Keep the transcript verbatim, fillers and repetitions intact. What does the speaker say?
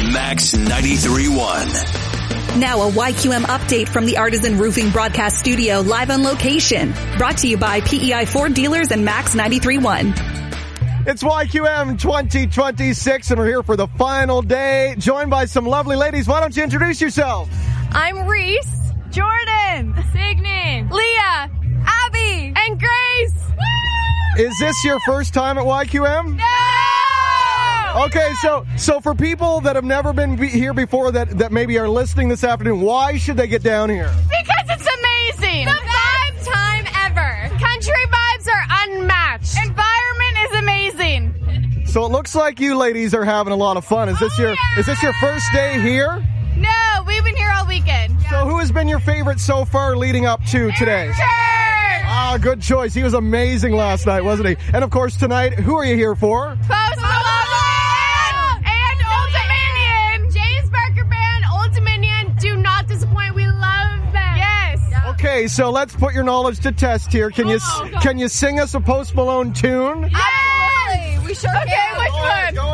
Max ninety-three point one. Now a Y Q M update from the Artisan Roofing Broadcast Studio live on location. Brought to you by P E I Ford Dealers and Max ninety-three point one. It's Y Q M twenty twenty-six, and we're here for the final day, joined by some lovely ladies. Why don't you introduce yourself? I'm Reese, Jordan, Signan, Leah, Abby, and Grace. Woo! Is this your first time at Y Q M? No! Okay, so so for people that have never been be- here before that, that maybe are listening this afternoon, why should they get down here? Because it's amazing. The best time ever. Country vibes are unmatched. Environment is amazing. So it looks like you ladies are having a lot of fun. Is this Oh, your yeah. is this your first day here? No, we've been here all weekend. So who has been your favorite so far leading up to today? Church! Ah, good choice. He was amazing last night, wasn't he? And of course tonight, who are you here for? Post Malone! And Old Dominion! James Barker Band, Old Dominion, do not disappoint. We love them. Yes. Okay, so let's put your knowledge to test here. Can you Oh, God. can you sing us a Post Malone tune? Absolutely. We sure okay, All right, which go one?